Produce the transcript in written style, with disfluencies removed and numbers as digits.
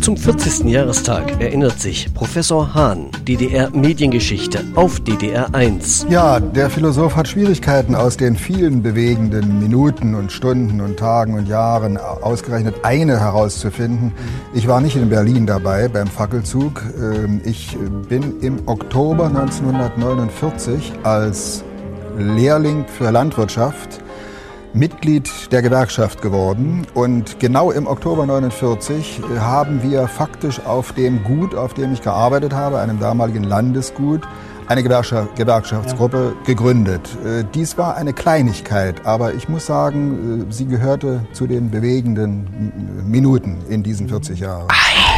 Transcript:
Zum 40. Jahrestag erinnert sich Professor Hahn, DDR-Mediengeschichte, auf DDR 1. Ja, der Philosoph hat Schwierigkeiten, aus den vielen bewegenden Minuten und Stunden und Tagen und Jahren ausgerechnet eine herauszufinden. Ich war nicht in Berlin dabei beim Fackelzug. Ich bin im Oktober 1949 als Lehrling für Landwirtschaft Mitglied der Gewerkschaft geworden, und genau im Oktober 1949 haben wir faktisch auf dem Gut, auf dem ich gearbeitet habe, einem damaligen Landesgut, eine Gewerkschaftsgruppe gegründet. Dies war eine Kleinigkeit, aber ich muss sagen, sie gehörte zu den bewegenden Minuten in diesen 40 Jahren.